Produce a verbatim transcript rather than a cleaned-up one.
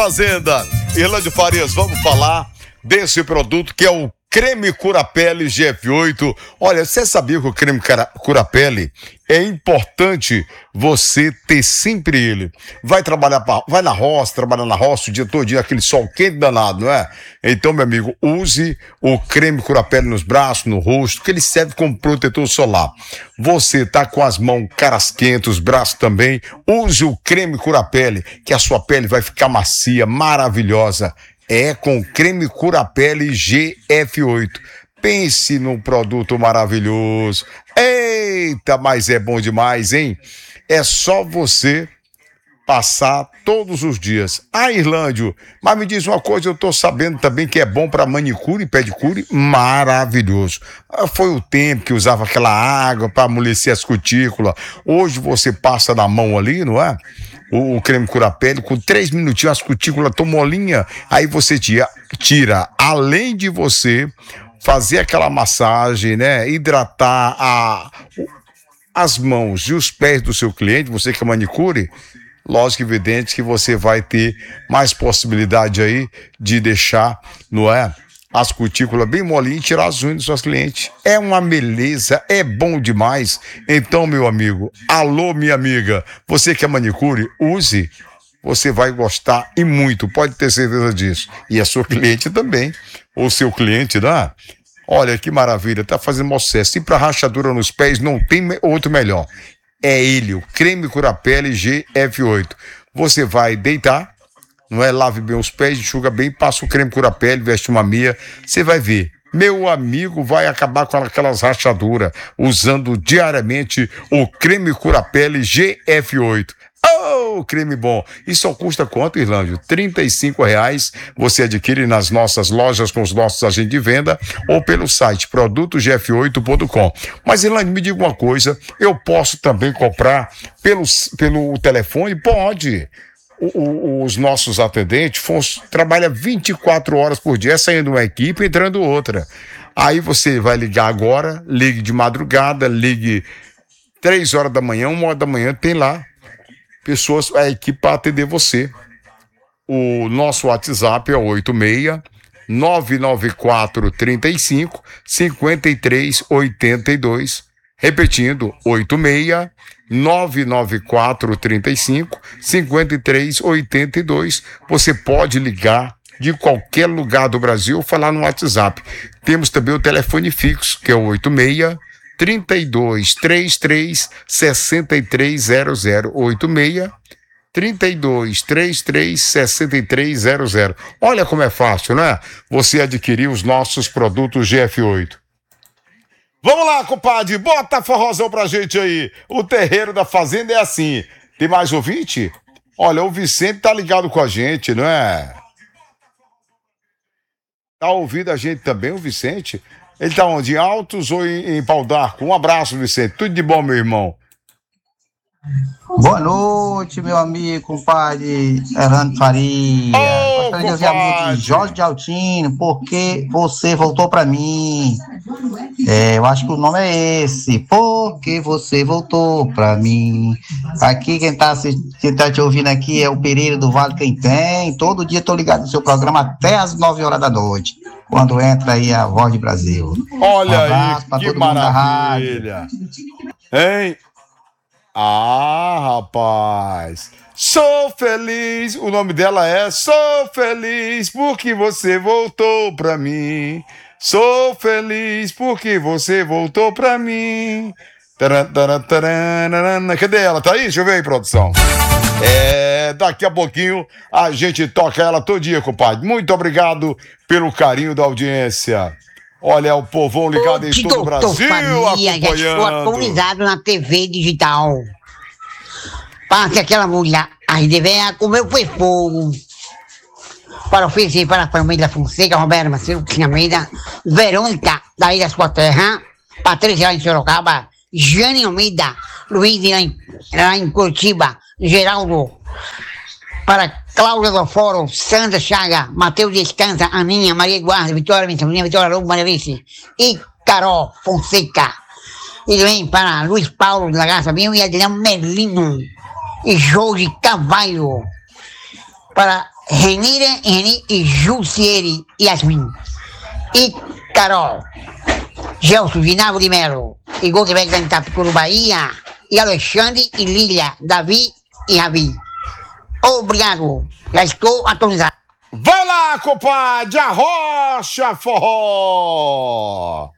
Fazenda. Irlande Farias, vamos falar desse produto que é o Creme Cura-Pele G F oito. Olha, você sabia que o creme Cura-Pele é importante você ter sempre ele? Vai trabalhar, pra, vai na roça, trabalhar na roça o dia todo, aquele sol quente danado, não é? Então, meu amigo, use o creme Cura-Pele nos braços, no rosto, que ele serve como protetor solar. Você tá com as mãos caras quentes, os braços também, use o creme Cura-Pele, que a sua pele vai ficar macia, maravilhosa. É com creme Cura-Pele G F oito. Pense num produto maravilhoso. Eita, mas é bom demais, hein? É só você passar todos os dias. Ah, Irlândio, mas me diz uma coisa, eu tô sabendo também que é bom para manicure e pedicure, maravilhoso. Ah, foi o tempo que usava aquela água para amolecer as cutículas. Hoje você passa na mão ali, não é? O, o creme Cura-Pele, com três minutinhos as cutículas estão molinha, aí você tira, tira, além de você fazer aquela massagem, né, hidratar a, as mãos e os pés do seu cliente, você que é manicure, lógico e evidente que você vai ter mais possibilidade aí de deixar, não é, as cutículas bem molinhas e tirar as unhas dos seus clientes. É uma beleza, é bom demais. Então, meu amigo, alô, minha amiga, você que é manicure, use, você vai gostar e muito, pode ter certeza disso. E a sua cliente também, ou seu cliente, né? Olha que maravilha, tá fazendo mó sucesso. E para rachadura nos pés, não tem outro melhor. É ele, o creme Cura-Pele G F oito. Você vai deitar, não é? Lave bem os pés, enxuga bem, passa o creme Cura-Pele, veste uma meia, você vai ver. Meu amigo vai acabar com aquelas rachaduras usando diariamente o creme Cura-Pele G F oito. Oh, creme bom. E só custa quanto, Irlândio? trinta e cinco reais. Você adquire nas nossas lojas com os nossos agentes de venda ou pelo site produto g f oito ponto com. Mas, Irlândio, me diga uma coisa, eu posso também comprar pelo, pelo telefone? Pode. O, o, os nossos atendentes trabalham vinte e quatro horas por dia, saindo uma equipe e entrando outra. Aí você vai ligar agora, ligue de madrugada, ligue três horas da manhã, uma hora da manhã, tem lá pessoas, a equipe para atender você. O nosso WhatsApp é oito seis nove nove quatro três cinco cinco três oito dois. Repetindo, oito seis nove nove quatro três cinco cinco três oito dois. Você pode ligar de qualquer lugar do Brasil ou falar no WhatsApp. Temos também o telefone fixo, que é o oito seis trinta e dois trinta e três sessenta e três zero zero. oito seis trinta e dois trinta e três sessenta e três zero zero. Olha como é fácil, né? Você adquirir os nossos produtos G F oito. Vamos lá, compadre, bota forrozão pra gente aí. O terreiro da Fazenda é assim. Tem mais ouvinte? Olha, o Vicente tá ligado com a gente, não é? Tá ouvindo a gente também, o Vicente? Ele tá onde? Em Altos ou em, em Pau d'Arco? Um abraço, Vicente. Tudo de bom, meu irmão. Boa noite, meu amigo, compadre Hernando Faria. Oh, gostaria de ouvir a música de Jorge de Altino, Porque Você Voltou Pra Mim. É, eu acho que o nome é esse, Porque Você Voltou Pra Mim. Aqui quem tá, quem tá te ouvindo aqui é o Pereira do Vale Quem Tem. Todo dia tô ligado no seu programa até às nove horas da noite, quando entra aí a Voz de Brasil. Olha um aí, que maravilha. Hein? Ah, rapaz, sou feliz, o nome dela é Sou Feliz Porque Você Voltou Pra Mim. Sou feliz porque você voltou pra mim. Cadê ela? Tá aí? Deixa eu ver aí, produção. É, daqui a pouquinho a gente toca ela todo dia, compadre. Muito obrigado pelo carinho da audiência. Olha, o povão ligado Ô, em todo o Brasil Faria, acompanhando. Já estou atualizado na T V digital. Passe aquela mulher, aí deveria comer foi fogo. Para oferecer para a família Fonseca, Roberto Macedo, Cristina Almeida, Verônica, da Ilha Sua Terra, Patrícia lá em Sorocaba, Jane Almeida, Luiz lá em, lá em Curitiba, Geraldo, para Cláudia do Foro, Sandra Chaga, Matheus Descansa, Aninha, Maria Eduarda, Vitória Mensalinha, Vitória Lobo, Maria Alice e Carol Fonseca. E vem para Luiz Paulo da Graça Vinho e Adriano Merlino e Jorge Cavalho. Para Renire, Reni e Jussieri, Yasmin. E Carol, Gelson, Vinavo de Melo, e Goldberg da Itapicuru, Bahia, e Alexandre e Lília, Davi e Ravi. Obrigado, já estou atualizado. Vai lá, compadre, Arrocha Forró!